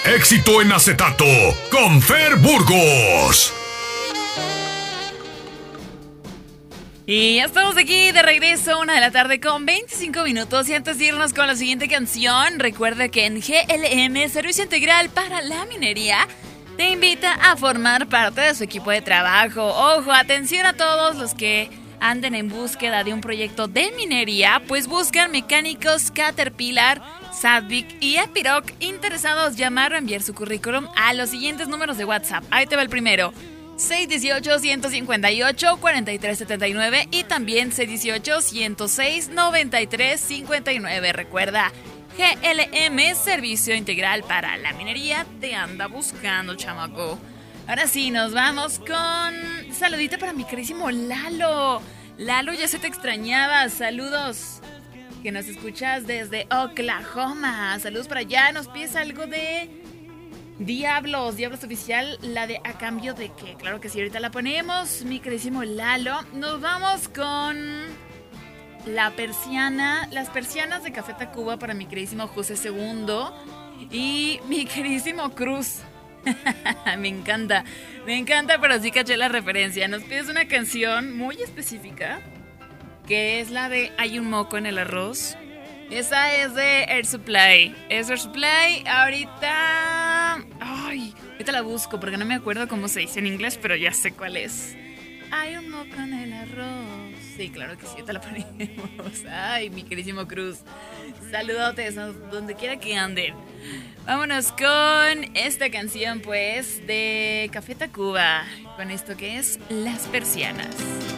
Éxito en acetato con Fer Burgos. Y ya estamos aquí de regreso, 1:00 con 25 minutos. Y antes de irnos con la siguiente canción, recuerda que en GLM, Servicio Integral para la Minería, te invita a formar parte de su equipo de trabajo. Ojo, atención a todos los que anden en búsqueda de un proyecto de minería, pues buscan mecánicos Caterpillar, Sadvik y Epiroc interesados. Llamar o enviar su currículum a los siguientes números de WhatsApp. Ahí te va el primero: 618-158-4379 y también 618-106-9359. Recuerda, GLM, Servicio Integral para la Minería, te anda buscando, chamaco. Ahora sí, nos vamos con saludito para mi queridísimo Lalo. Lalo, ya se te extrañaba. Saludos, que nos escuchas desde Oklahoma. Saludos para allá. Nos pides algo de Diablos Oficial, la de A Cambio de Qué. Claro que sí, ahorita la ponemos, mi queridísimo Lalo. Nos vamos con las persianas de Café Tacuba para mi queridísimo José II y mi queridísimo Cruz. Me encanta, pero sí caché la referencia. Nos pides una canción muy específica, que es la de Hay un moco en el arroz. Esa es de Air Supply. Ahorita la busco porque no me acuerdo cómo se dice en inglés, pero ya sé cuál es. Hay un moco en el arroz. Sí, claro que sí, te la ponemos. Ay, mi queridísimo Cruz. Saludotes donde quiera que anden. Vámonos con esta canción, pues, de Café Tacuba, con esto que es Las Persianas.